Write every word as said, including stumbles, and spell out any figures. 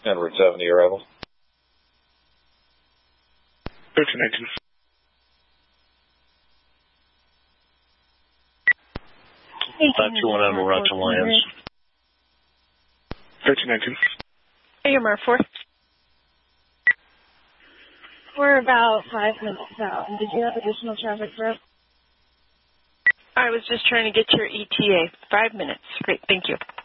And Route seventy arrival. thirteen nineteen. Uh, two one on we're out to Lions. thirteen nineteen. A M R four. We're about five minutes out. Did you have additional traffic for us? I was just trying to get your E T A. Five minutes. Great. Thank you.